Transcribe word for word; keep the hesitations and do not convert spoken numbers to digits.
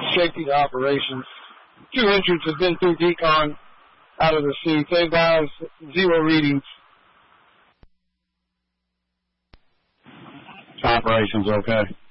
safety to operations. Two entrants have been through decon out of the seats. Eight guys, zero readings. Operations okay.